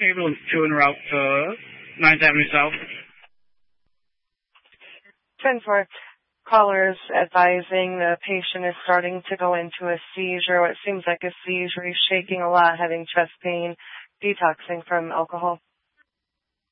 Ambulance 2 en route to 9th Avenue South. 10-4. Callers advising the patient is starting to go into a seizure. It seems like a seizure. He's shaking a lot, having chest pain, detoxing from alcohol.